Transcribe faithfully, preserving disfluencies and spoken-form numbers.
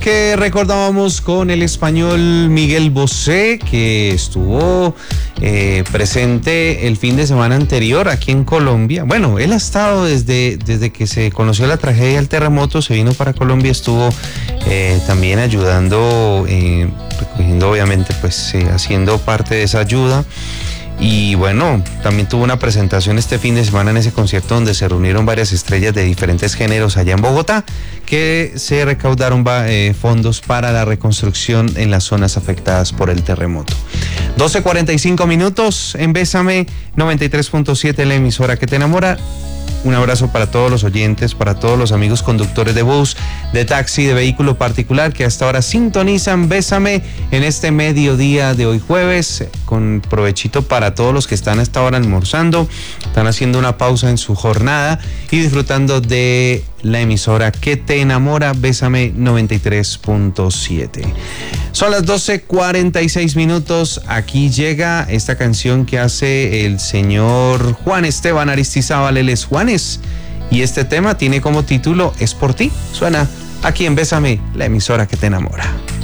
que recordábamos con el español Miguel Bosé, que estuvo eh, presente el fin de semana anterior aquí en Colombia. Bueno, él ha estado desde, desde que se conoció la tragedia del terremoto, se vino para Colombia, estuvo eh, también ayudando, eh, recogiendo obviamente, pues eh, haciendo parte de esa ayuda. Y bueno, también tuvo una presentación este fin de semana en ese concierto donde se reunieron varias estrellas de diferentes géneros allá en Bogotá, que se recaudaron eh, fondos para la reconstrucción en las zonas afectadas por el terremoto. doce cuarenta y cinco minutos en Bésame noventa y tres punto siete, la emisora que te enamora. Un abrazo para todos los oyentes, para todos los amigos conductores de bus, de taxi, de vehículo particular que hasta ahora sintonizan Bésame en este mediodía de hoy jueves, con provechito para todos los que están hasta ahora almorzando, están haciendo una pausa en su jornada y disfrutando de la emisora que te enamora, Bésame noventa y tres punto siete. Son las doce cuarenta y seis minutos. Aquí llega esta canción que hace el señor Juan Esteban Aristizábal, él es Juanes, y este tema tiene como título Es por ti. Suena aquí en Bésame, la emisora que te enamora.